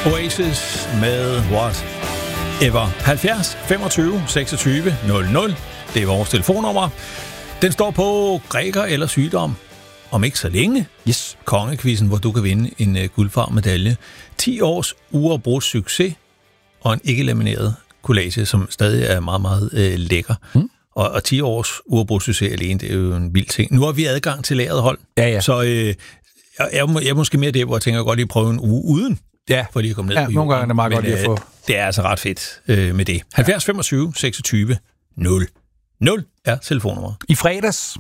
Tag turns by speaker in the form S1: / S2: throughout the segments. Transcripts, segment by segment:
S1: Oasis med Whatever. 70 25 26 00. Det er vores telefonnummer. Den står på græker eller sygdom. Om ikke så længe.
S2: Yes.
S1: Kongekvisten, hvor du kan vinde en guldfarvmedalje. 10 års uafbrudt succes og en ikke-lamineret collage, som stadig er meget, meget lækker. Og 10 års uafbrudt succes alene, det er jo en vild ting. Nu har vi adgang til lageret hold.
S2: Ja.
S1: Så jeg er måske mere der, hvor jeg tænker, at jeg godt lige prøve en uge uden.
S2: Ja,
S1: fordi jeg kommer ned på jorden.
S2: Nogle gange er det meget godt lige at få.
S1: Det er altså ret fedt med det. 70 25 26 0 0 er telefonnummeret.
S2: I fredags,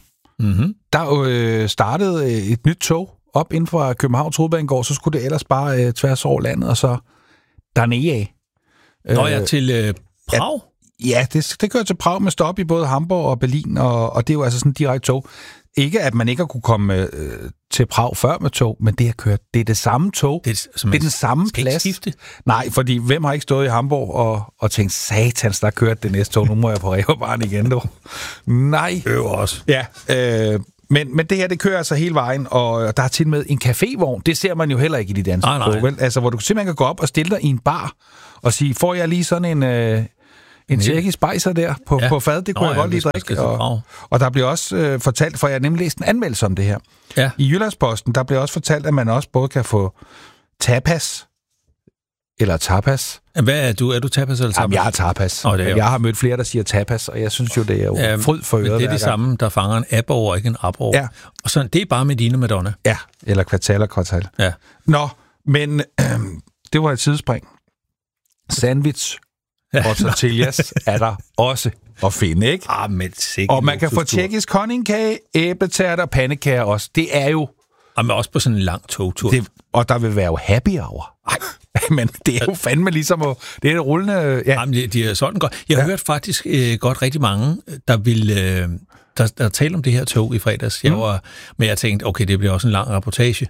S2: der startede et nyt tog op inden for Københavns Hovedbanegård, så skulle det ellers bare tværs over landet, og så dernede af.
S1: Når jeg til Prag?
S2: Ja, det kører til Prag med stop i både Hamburg og Berlin, og det er jo altså sådan en direkte tog. Ikke, at man ikke har kunne komme til Prag før med tog, men det har kørt. Det er det samme tog. Det er den samme plads.
S1: Skifte?
S2: Nej, fordi hvem har ikke stået i Hamburg og tænkt, satans, der kørte det næste tog, nu må jeg på Ræverbaren igen, du. Nej.
S1: Også.
S2: Ja, men det her, det kører altså hele vejen, og der er til med en cafévogn. Det ser man jo heller ikke i de danske tog, vel? Altså, hvor du simpelthen kan gå op og stille dig i en bar og sige, får jeg lige sådan en tjekkisk bejser der på fad, det kunne jeg godt lige drikke. Og der bliver også fortalt, for jeg har nemlig læst en anmeldelse om det her. Ja. I Jyllandsposten, der bliver også fortalt, at man også både kan få tapas, eller tapas.
S1: Hvad er du? Er du tapas eller tapas?
S2: Jamen, jeg er tapas. Jeg har mødt flere, der siger tapas, og jeg synes jo, det er jo fryd for øret.
S1: Det er det samme, der fanger en app over, ikke en app over. Ja. Og sådan, det er bare Medina Madonna.
S2: Ja, eller kvartal. Ja. Nå, men det var et sidespring. Sandwich og tortillas er der også at finde, ikke? Og man kan få tjekkisk honningkage, æbletærter og pandekager også. Det er jo...
S1: Men også på sådan en lang togtur.
S2: Og der vil være jo happy hour. Men det er jo fandme ligesom... Det er det rullende... Ja.
S1: Jamen, de er sådan godt. Jeg har hørt faktisk godt rigtig mange, der vil... Der taler om det her tog i fredags. Men jeg tænkte, okay, det bliver også en lang reportage.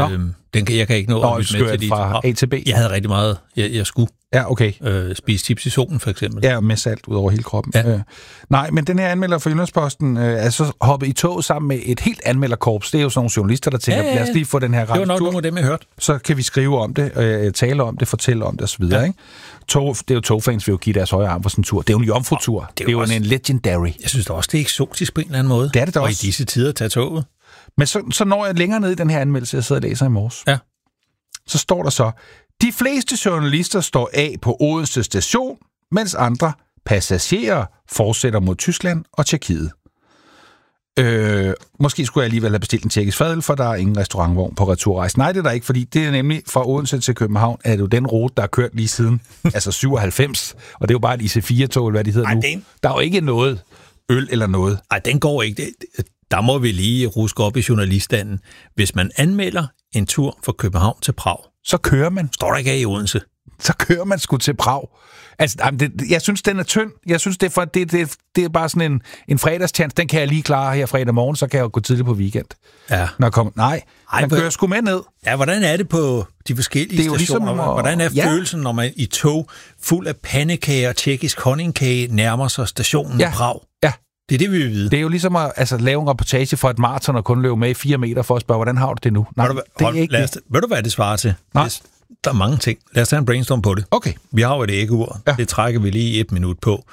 S1: Jeg kan ikke nå at lytte med til det.
S2: Fra A til B.
S1: Jeg havde rigtig meget, jeg skulle.
S2: Ja, okay.
S1: Spise chips i solen, for eksempel.
S2: Ja, med salt ud over hele kroppen. Ja. Nej, men den her anmelder for Jyllandsposten er så hoppet i tog sammen med et helt anmelderkorps. Det er jo sådan nogle journalister, der tænker, lad os lige få den her rejsetur.
S1: Det var nok nogle af dem, jeg hørte.
S2: Så kan vi skrive om det, tale om det, fortælle om det osv. Ja. Ikke? Det er jo togfans, vil jo give deres højre arm for sådan en tur. Det er jo en jomfrutur. Det er jo en legendary.
S1: Jeg synes da også, det er eksotisk på en eller anden måde.
S2: Det er det da også.
S1: Og i disse tider at tage toget.
S2: Men så når jeg længere ned i den her anmeldelse, jeg sidder og læser i morges. Ja. Så står der så, de fleste journalister står af på Odense station, mens andre passagerer fortsætter mod Tyskland og Tjekkiet. Måske skulle jeg alligevel have bestilt en tjekkisk fadøl, for der er ingen restaurantvogn på returrejsen. Nej, det er der ikke, fordi det er nemlig fra Odense til København, er det jo den rute, der er kørt lige siden, altså 97, og det er jo bare et IC4-tog, hvad det hedder nu. Der er jo ikke noget øl eller noget.
S1: Nej, den går ikke. Der må vi lige ruske op i journaliststanden. Hvis man anmelder en tur fra København til Prag,
S2: så kører man.
S1: Står der ikke af i Odense?
S2: Så kører man sgu til Prag. Altså, jeg synes, den er tynd. Jeg synes, det er bare sådan en fredagstjans. Den kan jeg lige klare her fredag morgen, så kan jeg jo gå tidligt på weekend. Ja. Når jeg kommer. Nej, man kører sgu med ned.
S1: Ja, hvordan er det på de forskellige stationer? Ligesom, hvordan er følelsen, når man i tog fuld af pandekager og tjekkisk honningkage nærmer sig stationen i Prag? Ja. Det er det, vi vil vide.
S2: Det er jo ligesom at lave en reportage for et maraton og kun løbe med i 4 meter for at spørge, hvordan har du det nu? Nej, det er ikke det.
S1: Ved du, hvad det svarer til?
S2: Nej.
S1: Der er mange ting. Lad os tage en brainstorm på det.
S2: Okay.
S1: Vi har jo et æggeur. Ja. Det trækker vi lige 1 minut på.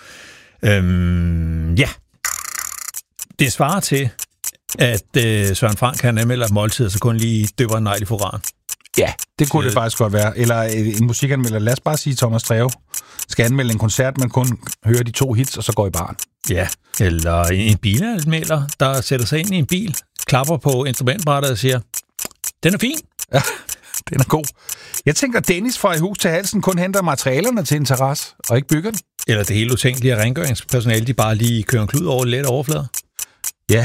S1: Det svarer til, at Søren Frank kan anmelde et måltid, så kun lige døber en negl i foran.
S2: Ja, det kunne det faktisk godt være. Eller en musikanmelder, lad os bare sige, Thomas Treve skal anmelde en koncert, men kun høre de 2 hits, og så går i baren.
S1: Ja, eller en bilanmelder, der sætter sig ind i en bil, klapper på instrumentbrættet og siger, den er fin.
S2: Ja, den er god. Jeg tænker, Dennis fra I hus til halsen kun henter materialerne til en terrasse, og ikke bygger den.
S1: Eller det hele utænkelige rengøringspersonale, de bare lige kører en klud over let overflade.
S2: Ja,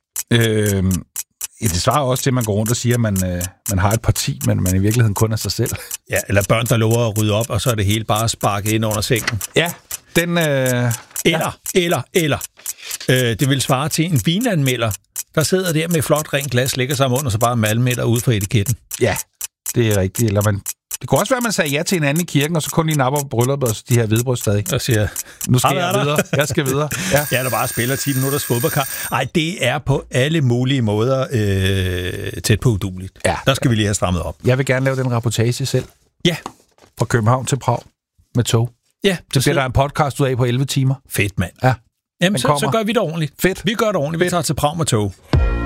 S2: det svarer også til, at man går rundt og siger, at man har et parti, men man i virkeligheden kun er sig selv.
S1: Ja, eller børn, der lover at rydde op, og så er det hele bare sparket ind under sengen.
S2: Ja, den...
S1: Eller. Det vil svare til en vinanmelder, der sidder der med flot rent glas, lægger sig om under, så bare malmætter ud fra etiketten.
S2: Ja, det er rigtigt. Eller det kunne også være, at man sagde ja til en anden i kirken, og så kun lige napper på brylluppet, og de her hvidbrød stadig.
S1: Og siger,
S2: nu skal jeg videre. Jeg skal videre. Ja.
S1: Jeg er da bare spiller 10 minutters fodboldkamp. Ej, det er på alle mulige måder tæt på udueligt. Ja. Der skal vi lige have strammet op.
S2: Jeg vil gerne lave den reportage selv.
S1: Ja.
S2: København til Prag med tog.
S1: Ja.
S2: Så bliver der en podcast ud af på 11 timer.
S1: Fedt, mand.
S2: Ja.
S1: Jamen, så gør vi det ordentligt.
S2: Fedt.
S1: Vi gør det ordentligt. Vi tager til Prag med tog.